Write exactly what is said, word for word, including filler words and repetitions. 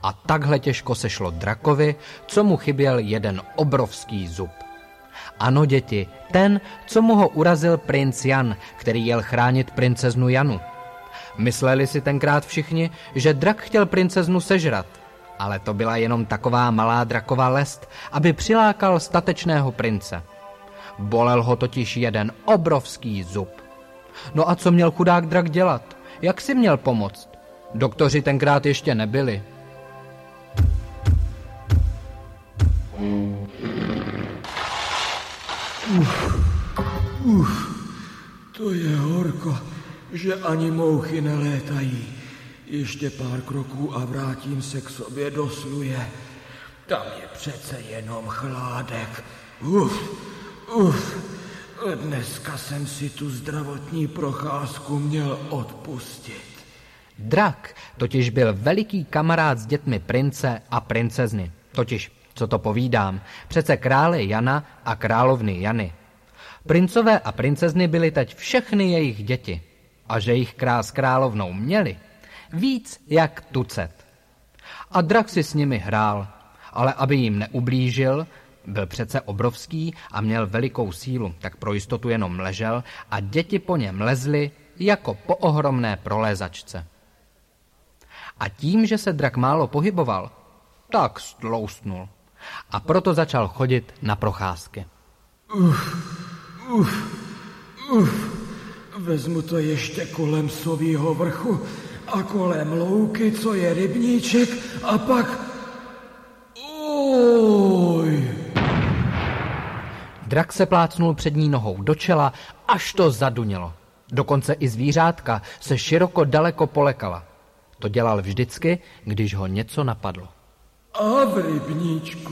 A takhle těžko se šlo drakovi, co mu chyběl jeden obrovský zub. Ano, děti, ten, co mu ho urazil princ Jan, který jel chránit princeznu Janu. Mysleli si tenkrát všichni, že drak chtěl princeznu sežrat, ale to byla jenom taková malá draková lest, aby přilákal statečného prince. Bolel ho totiž jeden obrovský zub. No a co měl chudák drak dělat? Jak si měl pomoct? Doktoři tenkrát ještě nebyli. Uf, uf, to je horko, že ani mouchy nelétají. Ještě pár kroků a vrátím se k sobě do sluje. Tam je přece jenom chládek. Uf, uf, dneska jsem si tu zdravotní procházku měl odpustit. Drak totiž byl veliký kamarád s dětmi prince a princezny. Totiž, co to povídám, přece krále Jana a královny Jany. Princové a princezny byly teď všechny jejich děti. A že jich král s královnou měli, víc jak tucet. A drak si s nimi hrál, ale aby jim neublížil, byl přece obrovský a měl velikou sílu, tak pro jistotu jenom ležel a děti po něm lezly jako po ohromné prolézačce. A tím, že se drak málo pohyboval, tak stloustnul. A proto začal chodit na procházky. Uf, uf, uf. Vezmu to ještě kolem Sovího vrchu a kolem louky, co je rybníček, a pak... Oj! Drak se plácnul přední nohou do čela, až to zadunělo. Dokonce i zvířátka se široko daleko polekala. To dělal vždycky, když ho něco napadlo. A v rybníčku